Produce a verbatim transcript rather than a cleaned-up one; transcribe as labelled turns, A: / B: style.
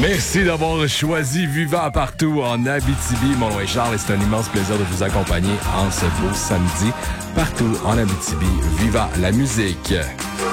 A: Merci d'avoir choisi Viva partout en Abitibi. Mon nom est Charles et c'est un immense plaisir de vous accompagner en ce beau samedi partout en Abitibi. Viva la musique!